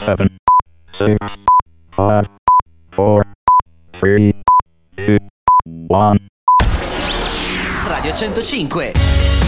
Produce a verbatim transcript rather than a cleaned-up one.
seven, six, five, four, three, two, one. Radio centocinque.